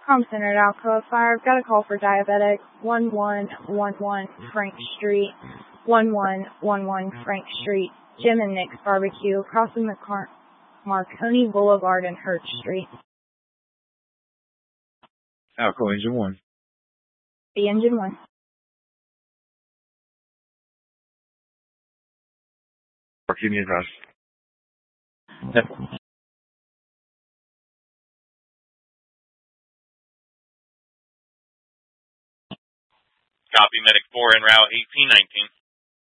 Comm Center at Alcoa Fire. I've got a call for diabetic 1111 Frank Street, 1111 Frank Street, Jim and Nick's Barbecue, crossing the Marconi Boulevard and Hurt Street. Alcoa Engine 1. The Engine 1. Keep me advised. Yep. Copy, Medic 4 en route 1819.